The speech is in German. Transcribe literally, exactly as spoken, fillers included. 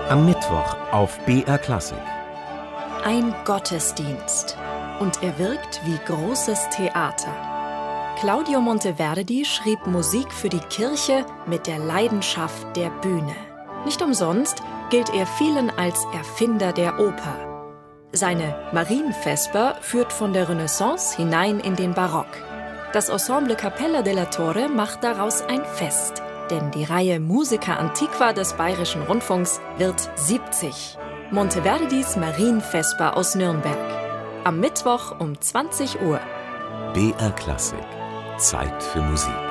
Am Mittwoch auf B R Klassik. Ein Gottesdienst. Und er wirkt wie großes Theater. Claudio Monteverdi schrieb Musik für die Kirche mit der Leidenschaft der Bühne. Nicht umsonst gilt er vielen als Erfinder der Oper. Seine Marienvesper führt von der Renaissance hinein in den Barock. Das Ensemble Cappella della Torre macht daraus ein Fest. Denn die Reihe Musica Antiqua des Bayerischen Rundfunks wird siebzig. Monteverdis Marienvesper aus Nürnberg. Am Mittwoch um zwanzig Uhr. B R Klassik. Zeit für Musik.